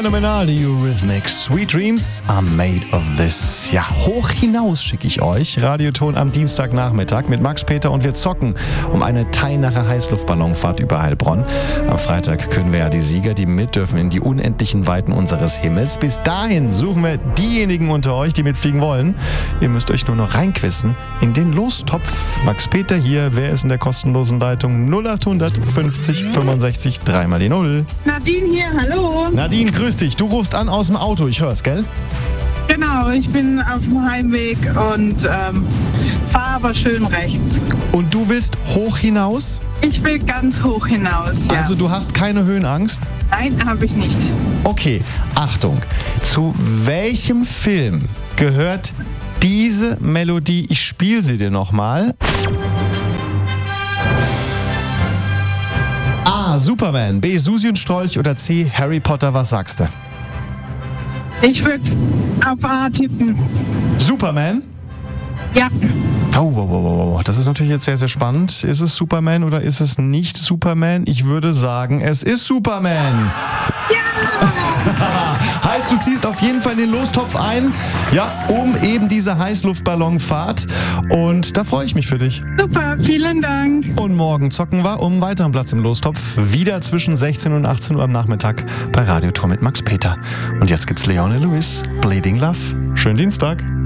Phänomenal, die Eurythmics. Sweet Dreams are made of this. Ja, hoch hinaus schicke ich euch. Radioton am Dienstagnachmittag mit Max Peter und wir zocken um eine Teilnacher Heißluftballonfahrt über Heilbronn. Am Freitag können wir ja die Sieger, die mit dürfen, in die unendlichen Weiten unseres Himmels. Bis dahin suchen wir diejenigen unter euch, die mitfliegen wollen. Ihr müsst euch nur noch reinquissen in den Lostopf. Max Peter hier. Wer ist in der kostenlosen Leitung? 0800 50 65 3 mal die 0. Nadine hier, hallo. Nadine, grüß dich. Du rufst an aus dem Auto, ich hör's, gell? Genau, ich bin auf dem Heimweg und fahre aber schön rechts. Und du willst hoch hinaus? Ich will ganz hoch hinaus, ja. Also du hast keine Höhenangst? Nein, habe ich nicht. Okay, Achtung. Zu welchem Film gehört diese Melodie? Ich spiele sie dir nochmal. A. Superman, B. Susi und Strolch oder C. Harry Potter, was sagst du? Ich würde auf A tippen. Superman? Ja. Oh, das ist natürlich jetzt sehr, sehr spannend. Ist es Superman oder ist es nicht Superman? Ich würde sagen, es ist Superman. Ja! Heißt, du ziehst auf jeden Fall in den Lostopf ein, ja, um eben diese Heißluftballonfahrt. Und da freue ich mich für dich. Super, vielen Dank. Und morgen zocken wir um einen weiteren Platz im Lostopf. Wieder zwischen 16 und 18 Uhr am Nachmittag bei Radioton mit Max Peter. Und jetzt gibt's Leone Lewis, Bleeding Love. Schönen Dienstag.